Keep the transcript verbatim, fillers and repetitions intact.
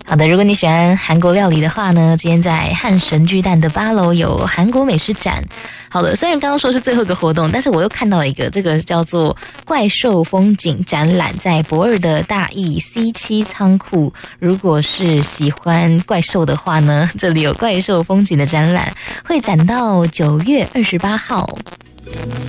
好的，如果你喜欢韩国料理的话呢，今天在汉神巨蛋的八楼有韩国美食展。好的，虽然刚刚说是最后一个活动，但是我又看到一个，这个叫做怪兽风景展览，在博二的大义 C 七 仓库。如果是喜欢怪兽的话呢，这里有怪兽风景的展览，会展到九月二十八号。